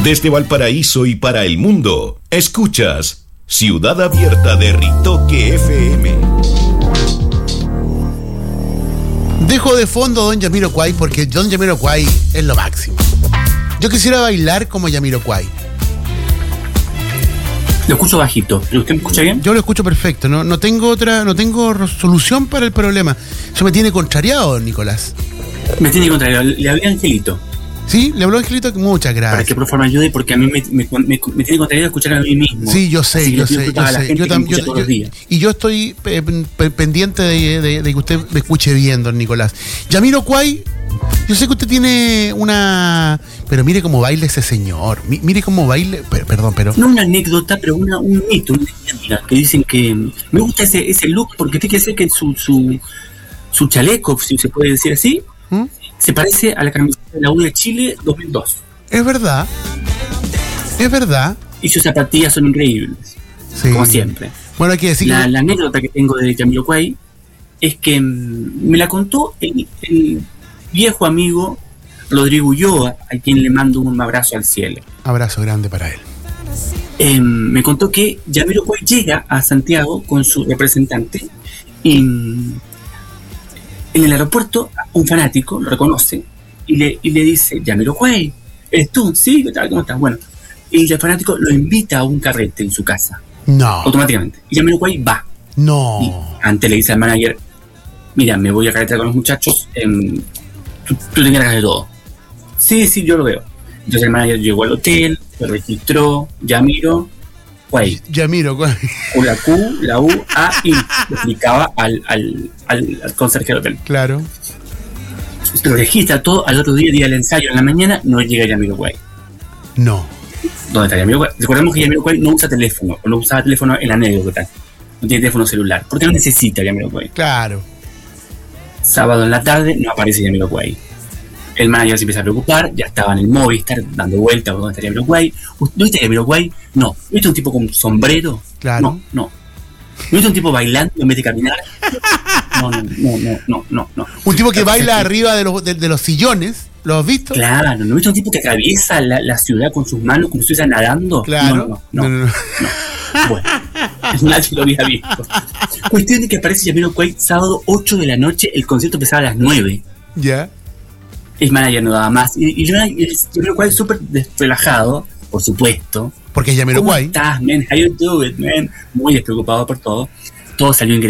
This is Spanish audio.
Desde Valparaíso y para el mundo, escuchas Ciudad Abierta de Ritoque FM. Dejo de fondo a Don Jamiroquai porque Don Jamiroquai es lo máximo. Yo quisiera bailar como Jamiroquai. Lo escucho bajito, ¿pero usted me escucha bien? Yo lo escucho perfecto, no tengo solución para el problema. Eso me tiene contrariado, don Nicolás. Me tiene contrariado, le hablé a Angelito. ¿Sí? ¿Le habló Angelito? Muchas gracias. Para que por favor me ayude, porque a mí me tiene contrariado escuchar a mí mismo. Sí, yo sé. Yo también. Y yo estoy pendiente de que usted me escuche bien, don Nicolás. Jamiroquai, yo sé que usted tiene una... Pero mire cómo baila ese señor. Mire cómo baila... Perdón, pero... No una anécdota, pero un mito, una leyenda, que dicen que... Me gusta ese look, porque tiene que ser que su chaleco, si se puede decir así... Se parece a la camiseta de la U de Chile 2002. Es verdad. Y sus zapatillas son increíbles. Sí. Como siempre. Bueno, hay que decir la anécdota que tengo de Jamiroquai es que me la contó el viejo amigo Rodrigo Ulloa, a quien le mando un abrazo al cielo. Abrazo grande para él. Me contó que Jamiroquai llega a Santiago con su representante y... En el aeropuerto, un fanático lo reconoce y le dice: Jamiroquai, ¿eres tú? ¿Sí? ¿Qué tal? ¿Cómo estás? Bueno, y el fanático lo invita a un carrete en su casa. No. Automáticamente. Y Jamiroquai va. No. Y antes le dice al manager: mira, me voy a carretear con los muchachos, tú te encargas de todo. Sí, yo lo veo. Entonces el manager llegó al hotel, lo registró, Jamiroquai. La Q, la U, A, I. Le explicaba al conserje del hotel. Claro. Lo registra todo. Al otro día del ensayo, en la mañana, no llega Jamiroquai. No. ¿Dónde está Jamiroquai? Recordemos que Jamiroquai no usa teléfono, o no usaba teléfono en la anécdota. No tiene teléfono celular. Porque no necesita Jamiroquai. Claro. Sábado en la tarde, no aparece Jamiroquai. El manager se empieza a preocupar, ya estaba en el Movistar dando vueltas por dónde estaría Jamiroquai. ¿No viste Jamiroquai? No. ¿Viste un tipo con sombrero? Claro. No. ¿No viste un tipo bailando en vez de caminar? No. Un tipo que baila arriba de los sillones, ¿lo has visto? Claro, ¿no viste un tipo que atraviesa la ciudad con sus manos como si estuviera nadando? Claro. No. Bueno, nadie lo había visto. Cuestión de que aparece Jamiroquai sábado 8 de la noche, el concierto empezaba a las 9. Ya. El manager no daba más. Y Jamiroquai súper relajado, por supuesto. Porque es Jamiroquai. ¿Cómo estás, man? How you do it, man? Muy despreocupado por todo. Todo salió increíble.